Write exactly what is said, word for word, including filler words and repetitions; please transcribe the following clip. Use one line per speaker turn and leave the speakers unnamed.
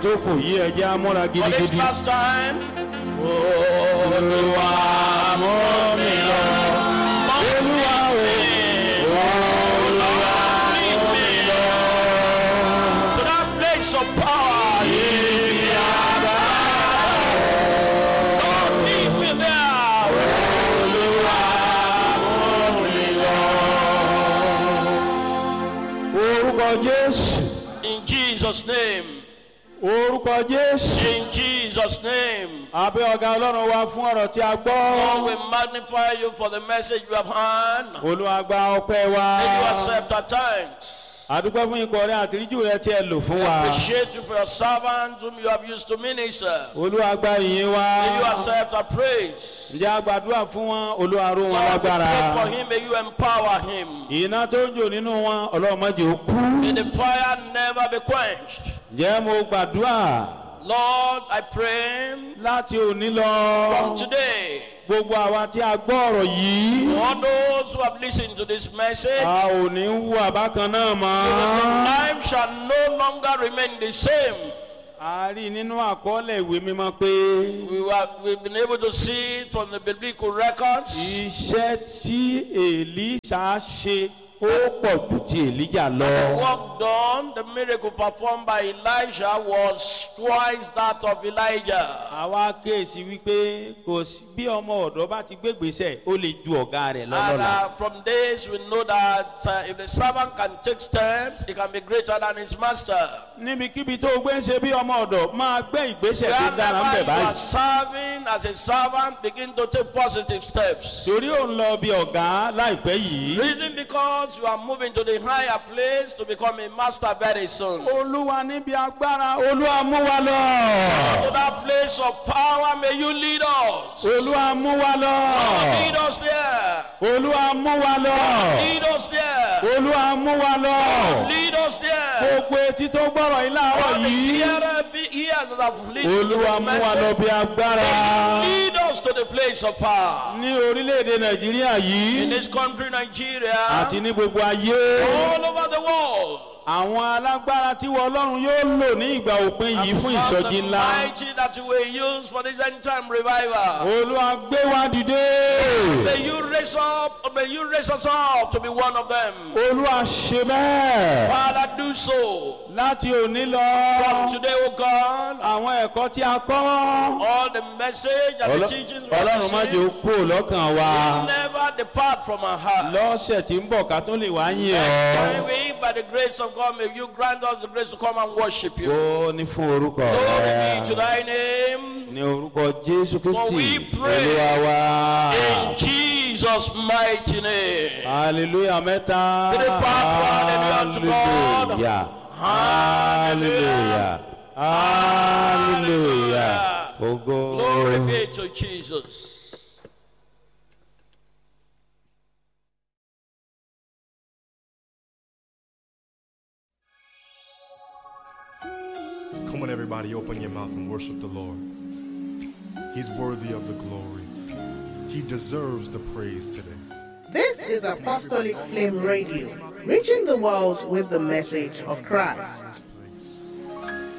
tó kù yí ẹjẹ́ amúra
For this
gidigidi.
last time. Olúwa mú mi lọ.
Olúwa o, Olúwa mú mi lọ.
To that place of power.
Ibi àgbà.
Lord, lead me there.
Olúwa mú mi lọ. Orúkọ Jésù.
In Jesus' name.
Orúkọ Jésù.
In Jesus' name.
Àbẹ̀ ọ̀gá Ọlọ́run wa fún ọ̀rọ̀ tí a
Lord,
gbọ́.
we magnify you for the message you have heard.
Olúwa gba ọpẹ́ wa.
May you accept our thanks.
Àdúpẹ́ fún ikọ̀ rẹ àtìríjù rẹ tí ẹ lò fún wa.
Appreciate you for your servants whom you have used to minister.
Olúwa gba ìyìn wa.
May you accept our praise.
Ǹjẹ́ a gbàdúrà fún wọn? Olúwa ró wọn
Lord, we
lágbára.
pray for him. May you empower him.
Iná tó ń jò nínú wọn, Ọlọ́run má jẹ́ ó kú.
May the fire never be quenched.
Ǹjẹ́ mo gbàdúrà
Lord, I pray
láti òní lọ.
from today,
Gbogbo àwa tí a gbọ́ ọ̀rọ̀ yìí.
all those who have listened to this message,
A ò ní wú àbákan náà mọ́.
life shall no longer remain the same.
A rí nínú àkọọ́lẹ̀ ìwé mímọ́ pé
We were, we've been able to see it from the biblical records.
iṣẹ́ tí Èlíṣà ṣe ó pọ̀ jù ti Èlíjà lọ.
The work done, the miracle performed by Elijah was twice that of Elijah.
Àwa kéèsì wípé kò sí bí ọmọ ọ̀dọ́ bá ti gbégbèsè ó lè ju ọ̀gá rẹ̀
And
lọ́lọ́la.
uh, from this we know that uh, if the servant can take steps, he can be greater than his master.
Níbikíbi tó o gbé ń ṣe bí ọmọ ọ̀dọ́ máa gbé ìgbésẹ̀ tó dára ń
Wherever
bẹ̀
you are
báyìí.
serving as a servant, begin to take positive steps.
Torí ò ń lọ bí ọ̀gá láìpẹ́ yìí.
Reason because you are moving to the higher place to become a master very soon. To
Olúwa níbi agbára, Olúwa mú wa lọ.
that place of power, may you lead us.
Olúwa mú wa lọ.
Lead us there.
Olúwa mú wa lọ.
Lead us there.
Olúwa mú wa lọ.
Lead us there.
Gbogbo etí tó gbọ́rọ̀ yìí láàárọ̀
All the
yìí.
hearer be- ears that have listened to
Olúwa
the
mú wa lọ
message,
bí agbára.
lead us to the place of power.
Ní orílẹ̀-èdè Nàìjíríà
In
yìí
this country, Nigeria,
àti ní gbogbo ayé.
all over the world,
Àwọn alágbára tí wọ́n Ọlọ́run yóò lò ní ìgbà òpin yìí fún
because
ìsọjí
the
ńlá.
mighty that you will use for this end time revival.
Olúwa gbé wa dìde.
May you raise up, may you raise us up to be one of them.
Olúwa ṣe bẹ́ẹ̀.
Father, do so.
Láti òní
From
lọ,
today, O God,
àwọn ẹ̀kọ́ tí a kọ́.
all the message and the
Ọlọ́-
teachings we have
Ọlọ́run má jẹ́ ó
received
kúrò lọ́kàn wa.
never depart from our heart.
Lọ́sẹ̀ tí ń bọ̀ ká tó lè wá yìn
Next
ọ́.
time we, by the grace of God, may you grant us the grace to come and worship you.
Ó ní fún orúkọ
Glory
rẹ̀.
be to thy name.
Ní orúkọ Jésù
For we
Kristi,
pray
Olúwa wa.
in Jesus' mighty name.
Hallelujah mẹ́ta.
Three part, hallelujah unto God.
Hallelujah. Hallelujah. Hallelujah. Ògo.
Glory be to Jesus.
Come on, everybody, open your mouth and worship the Lord. He's worthy of the glory. He deserves the praise today.
This is Apostolic Flame Radio, reaching the world with the message of Christ.